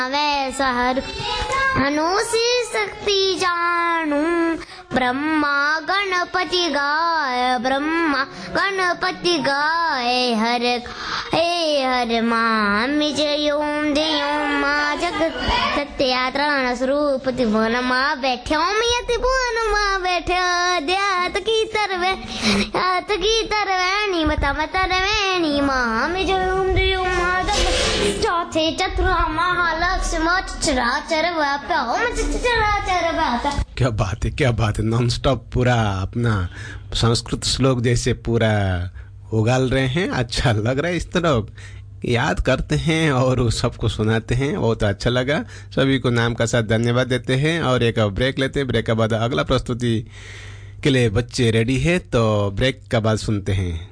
वैसा हर अनुसी शक्ति जानू। ब्रह्मा गणपति गाय, ब्रह्मा गणपति गाय, हर हर मां विजयों देयों मां जगत सत्यात्रण स्वरूप त्रिभुवन मां बैठ्यो मिया त्रिभुवन मां बैठ्यो ध्यात की तरवैनी मता तरवैनी मां विजयों देयों मां जगत चौथे चतुरा महालक्ष्मी चराचर व्याप्य चराचर व्याप्य। क्या बात है, नॉन स्टॉप पूरा अपना संस्कृत श्लोक जैसे पूरा उगाल रहे हैं। अच्छा लग रहा है, इस तरह याद करते हैं और सबको सुनाते हैं, बहुत अच्छा लगा। सभी को नाम का साथ धन्यवाद देते हैं और एक ब्रेक लेते हैं। ब्रेक के बाद अगला प्रस्तुति के लिए बच्चे रेडी है, तो ब्रेक का बाद सुनते हैं।